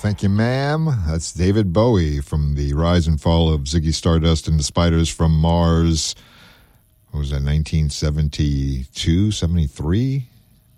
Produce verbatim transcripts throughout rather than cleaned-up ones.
Thank you, ma'am. That's David Bowie from the Rise and Fall of Ziggy Stardust and the Spiders from Mars. What was that, nineteen seventy-two, seventy-three?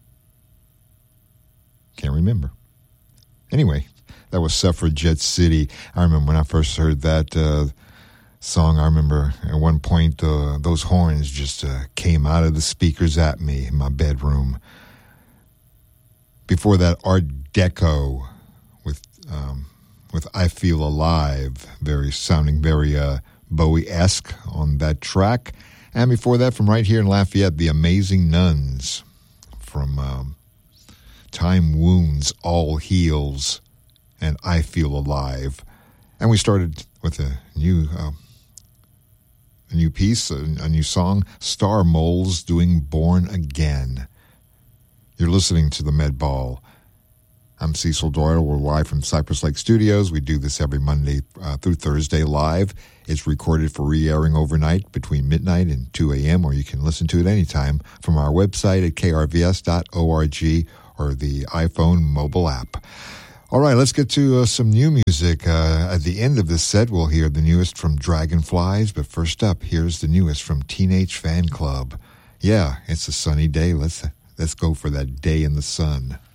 Can't remember. Anyway, that was Suffragette City. I remember when I first heard that uh, song, I remember at one point uh, those horns just uh, came out of the speakers at me in my bedroom. Before that, Art Deco with um, with I Feel Alive, very sounding very uh, Bowie-esque on that track. And before that, from right here in Lafayette, The Amazing Nuns from um, Time Wounds, All Heals, and I Feel Alive. And we started with a new uh, a new piece, a, a new song, Star Moles doing Born Again. You're listening to the Med Ball. I'm Cecil Doyle. We're live from Cypress Lake Studios. We do this every Monday uh, through Thursday live. It's recorded for re-airing overnight between midnight and two a.m., or you can listen to it anytime from our website at k r v s dot org or the iPhone mobile app. All right, let's get to uh, some new music. Uh, at the end of this set, we'll hear the newest from Dragonflies, but first up, here's the newest from Teenage Fan Club. Yeah, it's a sunny day. Let's, let's go for that day in the sun.